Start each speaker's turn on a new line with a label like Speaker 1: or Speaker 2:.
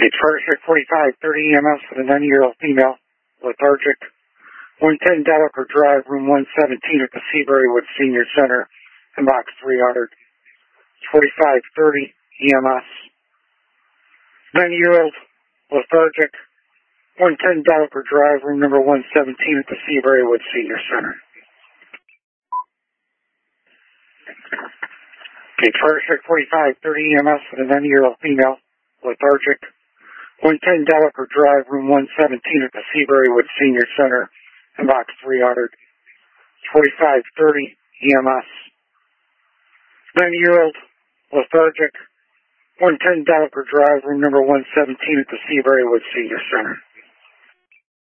Speaker 1: First at 4530 EMS for the 90-year-old female, lethargic. 110 Delaware Drive, room 117 at the Seaburywood Senior Center, inbox 300. 4530 EMS. 90-year-old, lethargic. 110 Delaware Drive, room number 117 at the Seaburywood Senior Center. First at 4530 EMS for the 90-year-old female, lethargic. 110 Delaware Drive, room 117 at the Seaburywood Senior Center, inbox 300. 4530 EMS. 90-year-old, lethargic. 110 Delaware Drive, room number 117 at the Seaburywood Senior Center.